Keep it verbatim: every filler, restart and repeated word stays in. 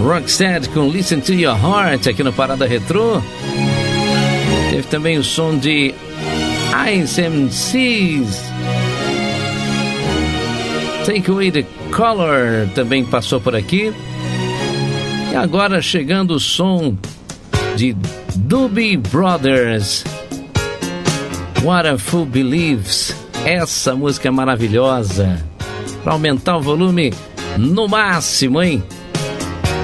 Rocksteady com Listen to Your Heart aqui no Parada Retrô. Teve também o som de Ice M Cs, Take Away the Color também passou por aqui. E agora chegando o som de Doobie Brothers, What a Fool Believes. Essa música é maravilhosa, para aumentar o volume no máximo, hein?